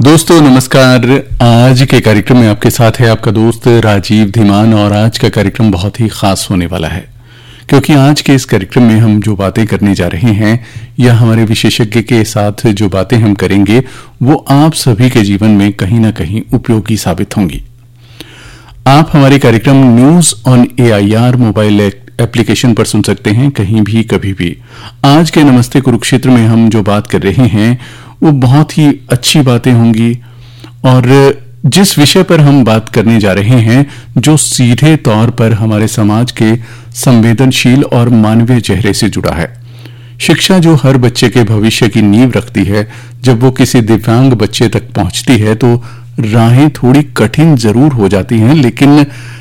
दोस्तों नमस्कार। आज के कार्यक्रम में आपके साथ है आपका दोस्त राजीव धीमान और आज का कार्यक्रम बहुत ही खास होने वाला है क्योंकि आज के इस कार्यक्रम में हम जो बातें करने जा रहे हैं या हमारे विशेषज्ञ के साथ जो बातें हम करेंगे वो आप सभी के जीवन में कहीं ना कहीं उपयोगी साबित होंगी। आप हमारे कार्यक्रम news on AIR mobile application पर सुन सकते हैं कहीं भी कभी भी। आज के नमस्ते कुरुक्षेत्र में हम जो बात कर रहे हैं वो बहुत ही अच्छी बातें होंगी और जिस विषय पर हम बात करने जा रहे हैं जो सीधे तौर पर हमारे समाज के संवेदनशील और मानवीय चेहरे से जुड़ा है। शिक्षा जो हर बच्चे के भविष्य की नींव रखती है, जब वो किसी दिव्यांग बच्चे तक पहुंचती है तो राहें थोड़ी कठिन जरूर हो जाती हैं, लेकिन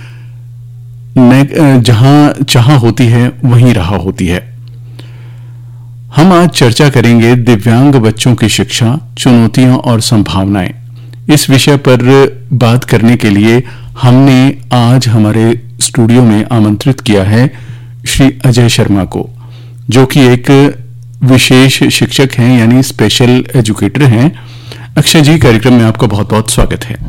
जहां चाह होती है वहीं राह होती है। हम आज चर्चा करेंगे दिव्यांग बच्चों की शिक्षा, चुनौतियां और संभावनाएं। इस विषय पर बात करने के लिए हमने आज हमारे स्टूडियो में आमंत्रित किया है श्री अजय शर्मा को, जो कि एक विशेष शिक्षक हैं यानी स्पेशल एजुकेटर हैं। अक्षय जी, कार्यक्रम में आपका बहुत बहुत स्वागत है।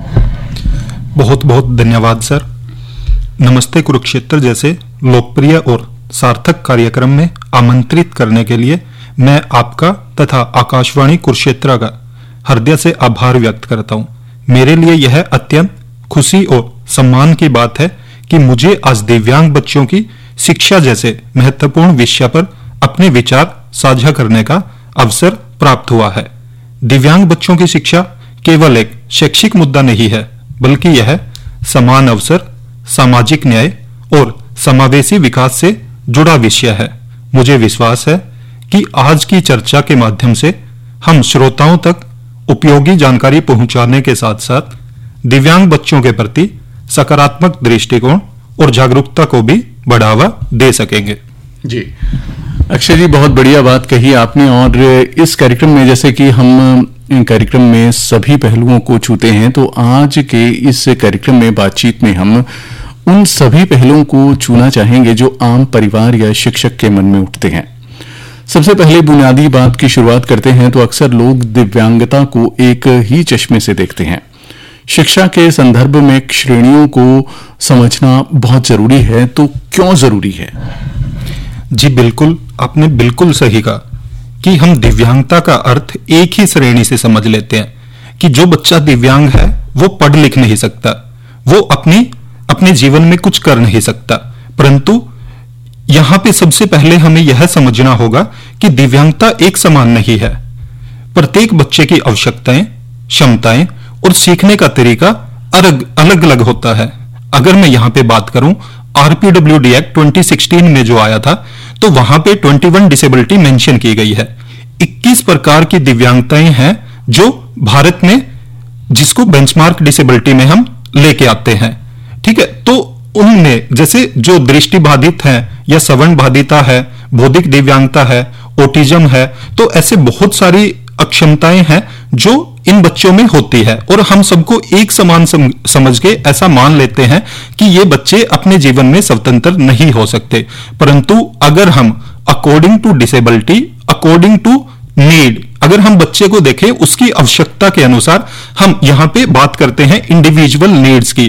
बहुत बहुत धन्यवाद सर। नमस्ते कुरुक्षेत्र जैसे लोकप्रिय और सार्थक कार्यक्रम में आमंत्रित करने के लिए मैं आपका तथा आकाशवाणी कुरुक्षेत्र का हृदय से आभार व्यक्त करता हूं। मेरे लिए यह अत्यंत खुशी और सम्मान की बात है कि मुझे आज दिव्यांग बच्चों की शिक्षा जैसे महत्वपूर्ण विषय पर अपने विचार साझा करने का अवसर प्राप्त हुआ है। दिव्यांग बच्चों की शिक्षा केवल एक शैक्षिक मुद्दा नहीं है, बल्कि यह समान अवसर, सामाजिक न्याय और समावेशी विकास से जुड़ा विषय है। मुझे विश्वास है कि आज की चर्चा के माध्यम से हम श्रोताओं तक उपयोगी जानकारी पहुंचाने के साथ साथ दिव्यांग बच्चों के प्रति सकारात्मक दृष्टिकोण और जागरूकता को भी बढ़ावा दे सकेंगे। जी अक्षय जी, बहुत बढ़िया बात कही आपने। और इस कार्यक्रम में जैसे कि हम कार्यक्रम में सभी पहलुओं को छूते हैं, तो आज के इस कार्यक्रम में बातचीत में हम उन सभी पहलुओं को छूना चाहेंगे जो आम परिवार या शिक्षक के मन में उठते हैं। सबसे पहले बुनियादी बात की शुरुआत करते हैं तो अक्सर लोग दिव्यांगता को एक ही चश्मे से देखते हैं। शिक्षा के संदर्भ में श्रेणियों को समझना बहुत जरूरी है, तो क्यों जरूरी है? जी बिल्कुल, आपने बिल्कुल सही कहा कि हम दिव्यांगता का अर्थ एक ही श्रेणी से समझ लेते हैं कि जो बच्चा दिव्यांग है वो पढ़ लिख नहीं सकता, वो अपने जीवन में कुछ कर नहीं सकता। परंतु यहां पे सबसे पहले हमें यह समझना होगा कि दिव्यांगता एक समान नहीं है। प्रत्येक बच्चे की आवश्यकताएं, क्षमताएं और सीखने का तरीका अलग अलग होता है। अगर मैं यहां पे बात करूं RPWD एक्ट 2016 में जो आया था, तो वहां पे 21 डिसेबिलिटी मेंशन की गई है। 21 प्रकार की दिव्यांगताएं हैं जो भारत में, जिसको बेंचमार्क डिसेबिलिटी में हम लेके आते हैं। ठीक है, तो उनमें जैसे जो दृष्टि बाधित है या श्रवण बाधिता है, बौद्धिक दिव्यांगता है, ऑटिज्म है, तो ऐसे बहुत सारी अक्षमताएं हैं जो इन बच्चों में होती है और हम सबको एक समान समझ के ऐसा मान लेते हैं कि ये बच्चे अपने जीवन में स्वतंत्र नहीं हो सकते। परंतु अगर हम according to disability, according to need, अगर हम बच्चे को देखें उसकी आवश्यकता के अनुसार, हम यहां पे बात करते हैं इंडिविजुअल नीड्स की,